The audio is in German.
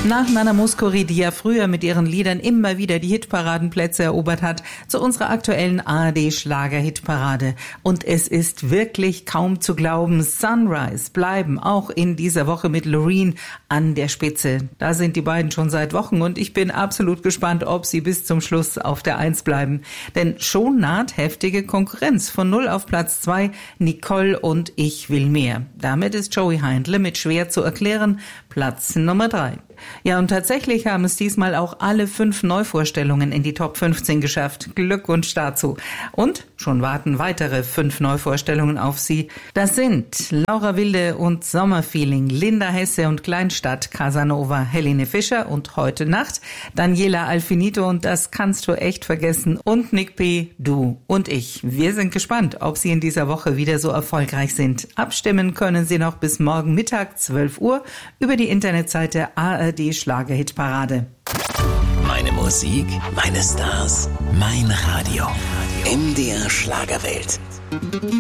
Nach Nana Mouskouri, die ja früher mit ihren Liedern immer wieder die Hitparadenplätze erobert hat, zu unserer aktuellen ARD-Schlager-Hitparade. Und es ist wirklich kaum zu glauben, Sunrise bleiben auch in dieser Woche mit Loreen an der Spitze. Da sind die beiden schon seit Wochen und ich bin absolut gespannt, ob sie bis zum Schluss auf der 1 bleiben. Denn schon naht heftige Konkurrenz. Von 0 auf Platz 2, Nicole und Ich will mehr. Damit ist Joey Heindle mit schwer zu erklären Platz Nummer 3. Ja, und tatsächlich haben es diesmal auch alle 5 Neuvorstellungen in die Top 15 geschafft. Glückwunsch dazu. Und schon warten weitere 5 Neuvorstellungen auf Sie. Das sind Laura Wilde und Sommerfeeling, Linda Hesse und Kleinstadt, Casanova, Helene Fischer und Heute Nacht, Daniela Alfinito und Das kannst du echt vergessen und Nick P., Du und ich. Wir sind gespannt, ob Sie in dieser Woche wieder so erfolgreich sind. Abstimmen können Sie noch bis morgen Mittag 12 Uhr über die Internetseite ARD Schlager-Hitparade. Meine Musik, meine Stars, mein Radio. MDR Schlagerwelt.